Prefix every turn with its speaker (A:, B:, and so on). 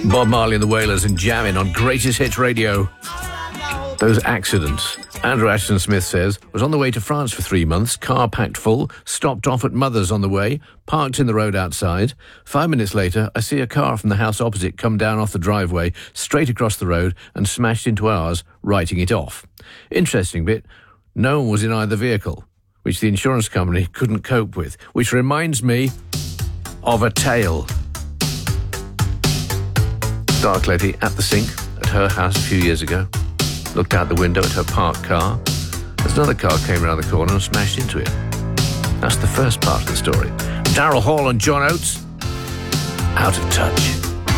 A: Bob Marley and the Wailers and jamming on Greatest Hits Radio. Those accidents. Andrew Ashton Smith says, was on the way to France for 3 months, car packed full, stopped off at Mother's on the way, parked in the road outside. 5 minutes later, I see a car from the house opposite come down off the driveway, straight across the road and smashed into ours, writing it off. Interesting bit, no one was in either vehicle, which the insurance company couldn't cope with, which reminds me of a tale. Dark lady at the sink at her house a few years ago. Looked out the window at her parked car as another car came around the corner and smashed into it. That's the first part of the story. Daryl Hall and John Oates, Out of Touch.